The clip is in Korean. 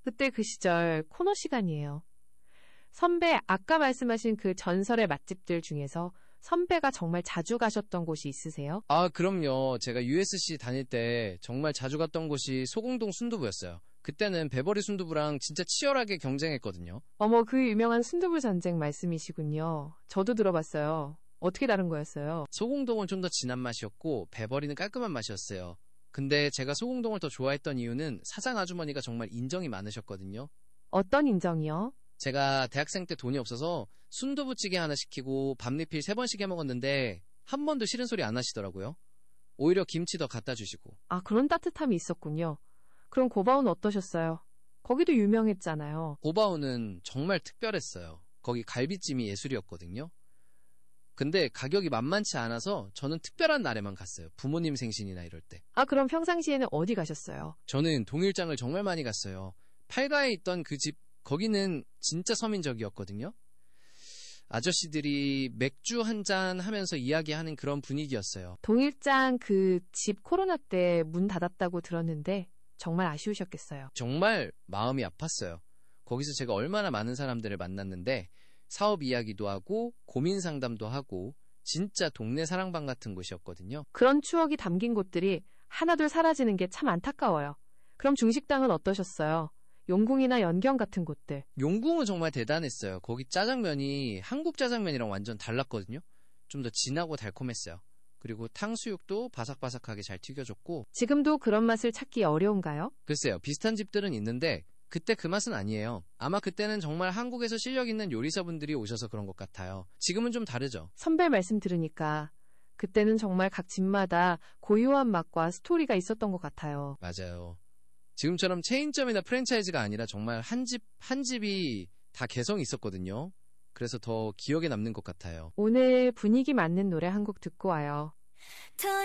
그때 그 시절 코너 시간이에요. 선배, 아까 말씀하신 그 전설의 맛집들 중에서 선배가 정말 자주 가셨던 곳이 있으세요? 아, 그럼요. 제가 USC 다닐 때 정말 자주 갔던 곳이 소공동 순두부였어요. 그때는 배버리 순두부랑 진짜 치열하게 경쟁했거든요. 어머, 그 유명한 순두부 전쟁 말씀이시군요. 저도 들어봤어요. 어떻게 다른 거였어요? 소공동은 좀 더 진한 맛이었고 배버리는 깔끔한 맛이었어요. 근데 제가 소공동을 더 좋아했던 이유는 사장 아주머니가 정말 인정이 많으셨거든요. 어떤 인정이요? 제가 대학생 때 돈이 없어서 순두부찌개 하나 시키고 밥리필 3번씩 해먹었는데 한 번도 싫은 소리 안 하시더라고요. 오히려 김치 더 갖다 주시고. 아, 그런 따뜻함이 있었군요. 그럼 고바운 어떠셨어요? 거기도 유명했잖아요. 고바우는 정말 특별했어요. 거기 갈비찜이 예술이었거든요. 근데 가격이 만만치 않아서 저는 특별한 날에만 갔어요. 부모님 생신이나 이럴 때. 아, 그럼 평상시에는 어디 가셨어요? 저는 동일장을 정말 많이 갔어요. 팔가에 있던 그 집, 거기는 진짜 서민적이었거든요. 아저씨들이 맥주 한 잔 하면서 이야기하는 그런 분위기였어요. 동일장 그 집 코로나 때 문 닫았다고 들었는데 정말 아쉬우셨겠어요. 정말 마음이 아팠어요. 거기서 제가 얼마나 많은 사람들을 만났는데 사업 이야기도 하고 고민 상담도 하고 진짜 동네 사랑방 같은 곳이었거든요. 그런 추억이 담긴 곳들이 하나둘 사라지는 게 참 안타까워요. 그럼 중식당은 어떠셨어요? 용궁이나 연경 같은 곳들. 용궁은 정말 대단했어요. 거기 짜장면이 한국 짜장면이랑 완전 달랐거든요. 좀 더 진하고 달콤했어요. 그리고 탕수육도 바삭바삭하게 잘 튀겨줬고. 지금도 그런 맛을 찾기 어려운가요? 글쎄요. 비슷한 집들은 있는데 그때 그 맛은 아니에요. 아마 그때는 정말 한국에서 실력 있는 요리사분들이 오셔서 그런 것 같아요. 지금은 좀 다르죠. 선배 말씀 들으니까 그때는 정말 각 집마다 고유한 맛과 스토리가 있었던 것 같아요. 맞아요. 지금처럼 체인점이나 프랜차이즈가 아니라 정말 한 집이 다 개성이 있었거든요. 그래서 더 기억에 남는 것 같아요. 오늘 분위기 맞는 노래 한 곡 듣고 와요.